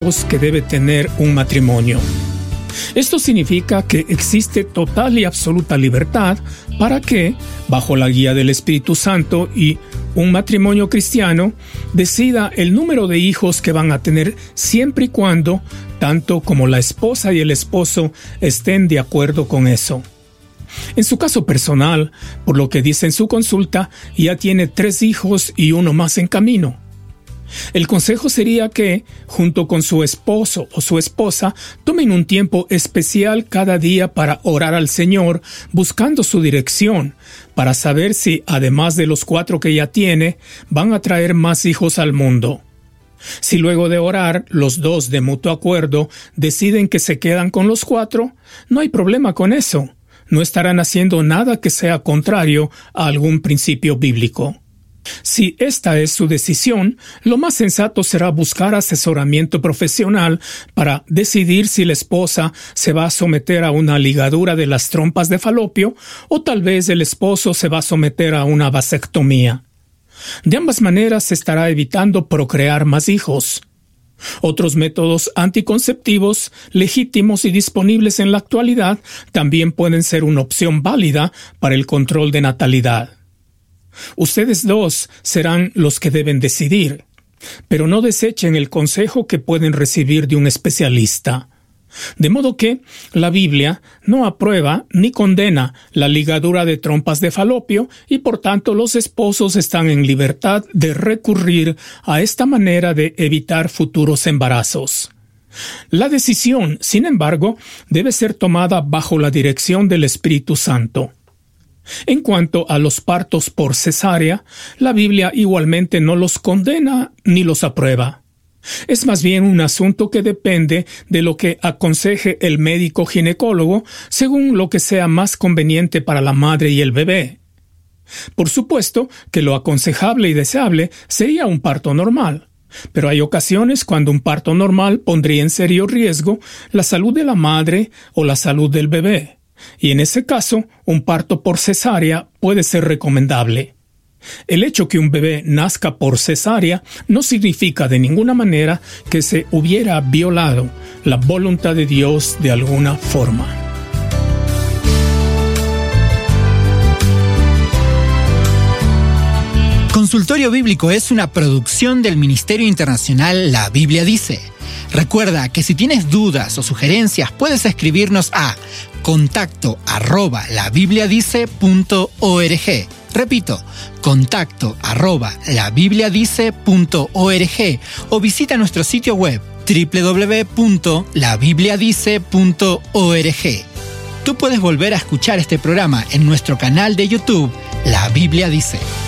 hijos que debe tener un matrimonio. Esto significa que existe total y absoluta libertad para que, bajo la guía del Espíritu Santo y un matrimonio cristiano, decida el número de hijos que van a tener siempre y cuando, tanto como la esposa y el esposo estén de acuerdo con eso. En su caso personal, por lo que dice en su consulta, ya tiene 3 hijos y uno más en camino. El consejo sería que, junto con su esposo o su esposa, tomen un tiempo especial cada día para orar al Señor, buscando su dirección, para saber si, además de los 4 que ya tiene, van a traer más hijos al mundo. Si luego de orar, los 2 de mutuo acuerdo deciden que se quedan con los 4, no hay problema con eso. No estarán haciendo nada que sea contrario a algún principio bíblico. Si esta es su decisión, lo más sensato será buscar asesoramiento profesional para decidir si la esposa se va a someter a una ligadura de las trompas de falopio o tal vez el esposo se va a someter a una vasectomía. De ambas maneras se estará evitando procrear más hijos. Otros métodos anticonceptivos, legítimos y disponibles en la actualidad, también pueden ser una opción válida para el control de natalidad. Ustedes 2 serán los que deben decidir, pero no desechen el consejo que pueden recibir de un especialista. De modo que la Biblia no aprueba ni condena la ligadura de trompas de falopio y por tanto los esposos están en libertad de recurrir a esta manera de evitar futuros embarazos. La decisión, sin embargo, debe ser tomada bajo la dirección del Espíritu Santo. En cuanto a los partos por cesárea, la Biblia igualmente no los condena ni los aprueba. Es más bien un asunto que depende de lo que aconseje el médico ginecólogo según lo que sea más conveniente para la madre y el bebé. Por supuesto que lo aconsejable y deseable sería un parto normal, pero hay ocasiones cuando un parto normal pondría en serio riesgo la salud de la madre o la salud del bebé. Y en ese caso, un parto por cesárea puede ser recomendable. El hecho que un bebé nazca por cesárea no significa de ninguna manera que se hubiera violado la voluntad de Dios de alguna forma. Consultorio Bíblico es una producción del Ministerio Internacional La Biblia Dice. Recuerda que si tienes dudas o sugerencias puedes escribirnos a contacto@labibliadice.org. Repito, contacto@labibliadice.org o visita nuestro sitio web www.labibliadice.org. Tú puedes volver a escuchar este programa en nuestro canal de YouTube La Biblia Dice.